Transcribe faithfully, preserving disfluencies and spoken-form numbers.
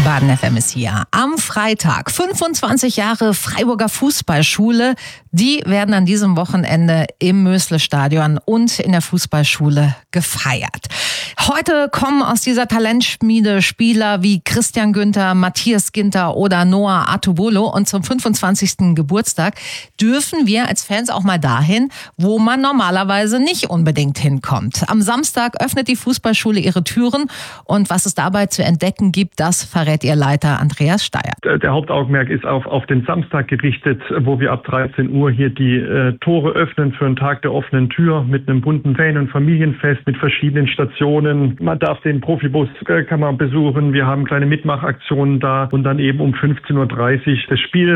Baden F M ist hier. Am Freitag fünfundzwanzig Jahre Freiburger Fußballschule. Die werden an diesem Wochenende im Mösle-Stadion und in der Fußballschule gefeiert. Heute kommen aus dieser Talentschmiede Spieler wie Christian Günther, Matthias Ginter oder Noah Artubolo. Und zum fünfundzwanzigsten Geburtstag dürfen wir als Fans auch mal dahin, wo man normalerweise nicht unbedingt hinkommt. Am Samstag öffnet die Fußballschule ihre Türen. Und was es dabei zu entdecken gibt, das verrät ihr Leiter Andreas Steyer. Der Hauptaugenmerk ist auf, auf den Samstag gerichtet, wo wir ab dreizehn Uhr hier die äh, Tore öffnen für einen Tag der offenen Tür mit einem bunten Fan- und Familienfest mit verschiedenen Stationen. Man darf den Profibus äh, kann man besuchen. Wir haben kleine Mitmachaktionen da und dann eben um fünfzehn Uhr dreißig das Spiel.